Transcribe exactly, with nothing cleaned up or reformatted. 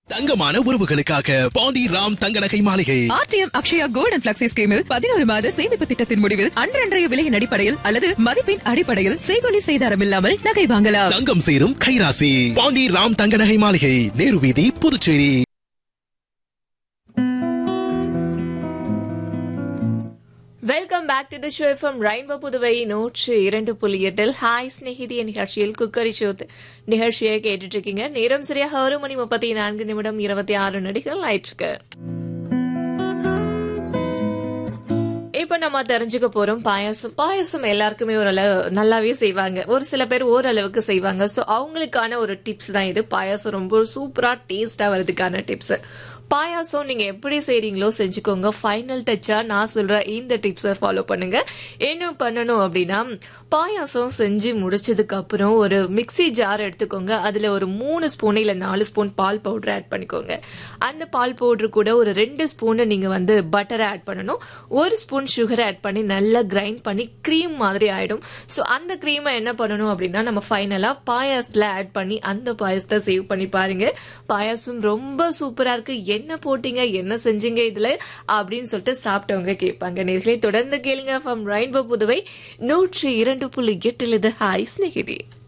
தங்கமான உறவுகளுக்காக பாண்டி ராம் தங்க நகை மாளிகை. RTM Akshaya gold and flexi ஸ்கீமில் பதினோரு மாத சேமிப்பு திட்டத்தின் முடிவில் அன்றன்றைய விலையின் அடிப்படையில் அல்லது மதிப்பின் அடிப்படையில் செய்கொலி செய்தாரம் இல்லாமல் நகை வாங்கலாம். தங்கம் சேரும் கைராசி பாண்டி ராம் தங்க நகை மாளிகை, நேரு வீதி, Puducherry. Welcome back to the show from rainbow Puduvai நூற்று இரண்டு புள்ளி எட்டில் ஹாய் ஸ்நேகிதிய நிகழ்ச்சியில் குக்கரி ஷோ நிகழ்ச்சியை கேட்டுட்டு இருக்கீங்க. நேரம் சரியாக ஒரு மணி முப்பத்தி நான்கு நிமிடம் இருபத்தி ஆறு நொடிகள் ஆயிடுச்சு. இப்ப நம்ம தெரிஞ்சுக்க போறோம் பாயாசம். பாயாசம் எல்லாருக்குமே ஓரளவு நல்லாவே செய்வாங்க, ஒரு சில பேர் ஓரளவுக்கு செய்வாங்க. சோ அவங்களுக்கான ஒரு டிப்ஸ் தான் இது. பாயாசம் ரொம்ப சூப்பரா டேஸ்டா வரதுக்கான டிப்ஸ். பாயாசம் நீங்க எப்படி செய்றீங்களோ செஞ்சுக்கோங்க. ஃபைனல் டச்சா நான் சொல்ற இந்த டிப்ஸை ஃபாலோ பண்ணுங்க. என்ன பண்ணணும் அப்படின்னா, பாயாசம் செஞ்சு முடிச்சதுக்கு அப்புறம் ஒரு மிக்ஸி ஜார் எடுத்துக்கோங்க. அதுல ஒரு மூணு ஸ்பூன் இல்ல நாலு ஸ்பூன் பால் பவுடர் ஆட் பண்ணிக்கோங்க. அந்த பால் பவுடர் கூட ஒரு ரெண்டு ஸ்பூன் நீங்க வந்து பட்டர் ஆட் பண்ணணும். ஒரு ஸ்பூன் சுகர் ஆட் பண்ணி நல்லா கிரைண்ட் பண்ணி கிரீம் மாதிரி ஆயிடும். சோ அந்த கிரீமை என்ன பண்ணணும் அப்படின்னா, நம்ம ஃபைனலா பாயாசத்துல ஆட் பண்ணி அந்த பாயாசத்தை சேவ் பண்ணி பாருங்க. பாயாசம் ரொம்ப சூப்பரா இருக்கு, என்ன போட்டீங்க, என்ன செஞ்சீங்க இதுல அப்படின்னு சொல்லிட்டு சாப்பிட்டவங்க கேட்பாங்க. நேர்களை தொடர்ந்து கேளுங்க. ஃப்ரம் ரெயின்போ புதுவை நூற்றி இரண்டு புள்ளி எட்டில் இது ஹாய் ஸ்நேகிதி.